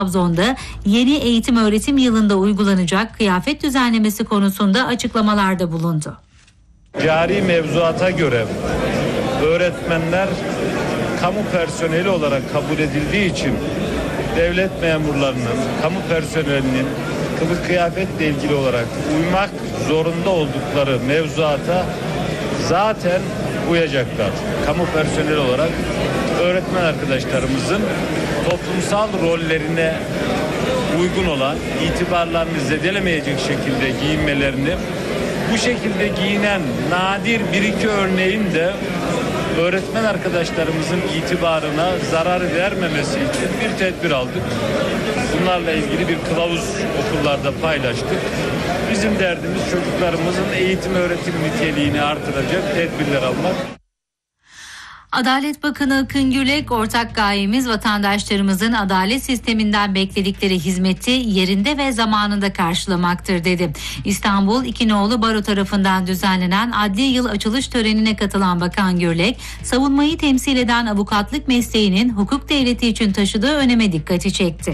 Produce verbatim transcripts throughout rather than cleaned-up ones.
Trabzon'da yeni eğitim öğretim yılında uygulanacak kıyafet düzenlemesi konusunda açıklamalarda bulundu. Cari mevzuata göre öğretmenler kamu personeli olarak kabul edildiği için devlet memurlarının, kamu personelinin kılık kıyafetle ilgili olarak uymak zorunda oldukları mevzuata zaten uyacaklar. Kamu personeli olarak öğretmen arkadaşlarımızın toplumsal rollerine uygun olan, itibarlarını zedelemeyecek şekilde giyinmelerini, bu şekilde giyinen nadir bir iki örneğin de öğretmen arkadaşlarımızın itibarına zarar vermemesi için bir tedbir aldık. Bunlarla ilgili bir kılavuz okullarda paylaştık. Bizim derdimiz çocuklarımızın eğitim öğretim niteliğini artıracak tedbirler almak. Adalet Bakanı Akın Gürlek, ortak gayemiz vatandaşlarımızın adalet sisteminden bekledikleri hizmeti yerinde ve zamanında karşılamaktır dedi. İstanbul İki Nolu Baro tarafından düzenlenen adli yıl açılış törenine katılan Bakan Gürlek, savunmayı temsil eden avukatlık mesleğinin hukuk devleti için taşıdığı öneme dikkati çekti.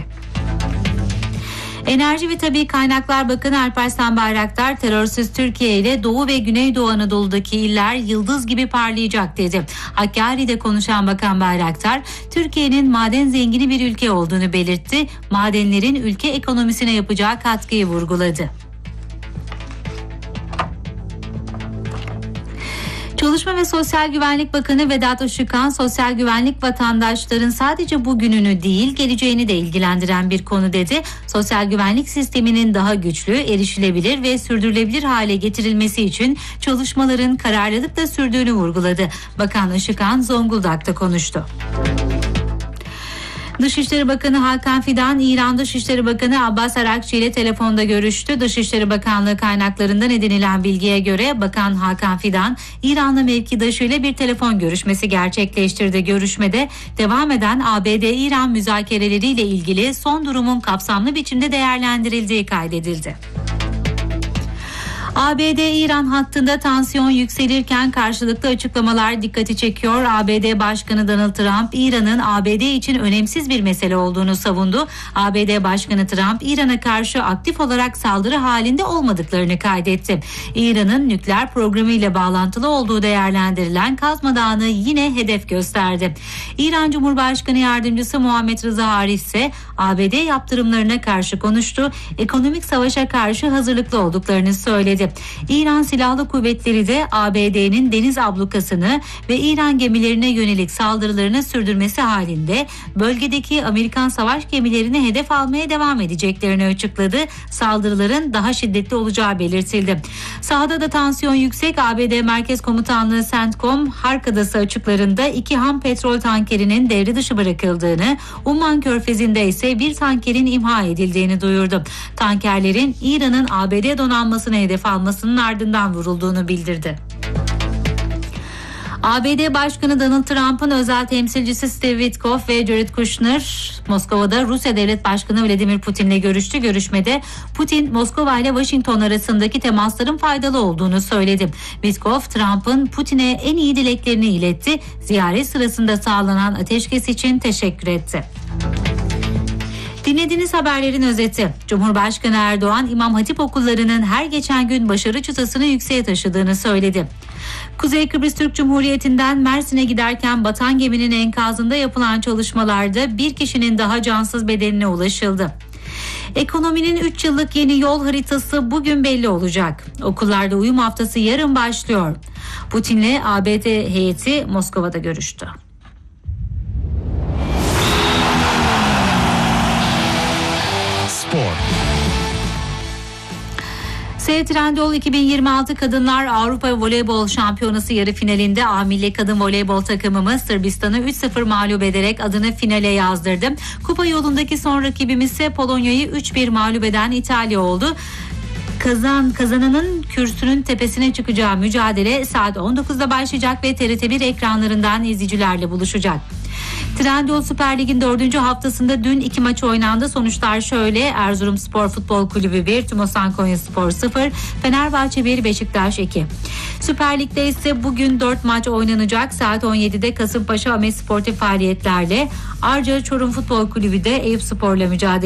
Enerji ve Tabii Kaynaklar Bakanı Alparslan Bayraktar, terörsüz Türkiye ile Doğu ve Güneydoğu Anadolu'daki iller yıldız gibi parlayacak dedi. Hakkari'de konuşan Bakan Bayraktar, Türkiye'nin maden zengini bir ülke olduğunu belirtti. Madenlerin ülke ekonomisine yapacağı katkıyı vurguladı. Çalışma ve Sosyal Güvenlik Bakanı Vedat Işıkhan, sosyal güvenlik vatandaşların sadece bugününü değil geleceğini de ilgilendiren bir konu dedi. Sosyal güvenlik sisteminin daha güçlü, erişilebilir ve sürdürülebilir hale getirilmesi için çalışmaların kararlılıkla sürdüğünü vurguladı. Bakan Işıkhan Zonguldak'ta konuştu. Dışişleri Bakanı Hakan Fidan, İran Dışişleri Bakanı Abbas Arakçı ile telefonda görüştü. Dışişleri Bakanlığı kaynaklarından edinilen bilgiye göre Bakan Hakan Fidan, İranlı mevkidaşı ile bir telefon görüşmesi gerçekleştirdi. Görüşmede devam eden A B D-İran müzakereleriyle ilgili son durumun kapsamlı biçimde değerlendirildiği kaydedildi. A B D-İran hattında tansiyon yükselirken karşılıklı açıklamalar dikkati çekiyor. A B D Başkanı Donald Trump, İran'ın A B D için önemsiz bir mesele olduğunu savundu. A B D Başkanı Trump, İran'a karşı aktif olarak saldırı halinde olmadıklarını kaydetti. İran'ın nükleer programı ile bağlantılı olduğu değerlendirilen Kazma Dağı'nı yine hedef gösterdi. İran Cumhurbaşkanı Yardımcısı Muhammed Rıza Arif ise A B D yaptırımlarına karşı konuştu. Ekonomik savaşa karşı hazırlıklı olduklarını söyledi. İran Silahlı Kuvvetleri de A B D'nin deniz ablukasını ve İran gemilerine yönelik saldırılarını sürdürmesi halinde bölgedeki Amerikan savaş gemilerini hedef almaya devam edeceklerini açıkladı. Saldırıların daha şiddetli olacağı belirtildi. Sahada da tansiyon yüksek. A B D Merkez Komutanlığı CENTCOM, Hark Adası açıklarında iki ham petrol tankerinin devre dışı bırakıldığını, Umman Körfezi'nde ise bir tankerin imha edildiğini duyurdu. Tankerlerin İran'ın A B D donanmasına hedef almasının ardından vurulduğunu bildirdi. A B D Başkanı Donald Trump'ın özel temsilcisi Steve Witkoff ve Jared Kushner Moskova'da Rusya Devlet Başkanı Vladimir Putin'le görüştü. Görüşmede Putin, Moskova ile Washington arasındaki temasların faydalı olduğunu söyledi. Witkoff, Trump'ın Putin'e en iyi dileklerini iletti. Ziyaret sırasında sağlanan ateşkes için teşekkür etti. Dinlediğiniz haberlerin özeti. Cumhurbaşkanı Erdoğan, İmam Hatip okullarının her geçen gün başarı çıtasını yükseğe taşıdığını söyledi. Kuzey Kıbrıs Türk Cumhuriyeti'nden Mersin'e giderken batan geminin enkazında yapılan çalışmalarda bir kişinin daha cansız bedenine ulaşıldı. Ekonominin üç yıllık yeni yol haritası bugün belli olacak. Okullarda uyum haftası yarın başlıyor. Putin'le A B D heyeti Moskova'da görüştü. Spor. Sev Trendyol iki bin yirmi altı Kadınlar Avrupa Voleybol Şampiyonası yarı finalinde A Milli Kadın Voleybol takımımız Sırbistan'ı üç sıfır mağlup ederek adını finale yazdırdı. Kupa yolundaki son rakibimiz ise Polonya'yı üç bir mağlup eden İtalya oldu. Kazan kazananın kürsünün tepesine çıkacağı mücadele saat on dokuzda başlayacak ve T R T bir ekranlarından izleyicilerle buluşacak. Trendyol Süper Lig'in dördüncü haftasında dün iki maç oynandı. Sonuçlar şöyle: Erzurumspor Futbol Kulübü bir, Tümosan Konyaspor sıfır, Fenerbahçe bir, Beşiktaş iki. Süper Lig'de ise bugün dört maç oynanacak. Saat on yedide Kasımpaşa Ahmet Sportif faaliyetlerle, Arca Çorum Futbol Kulübü de Eyüpspor'la mücadele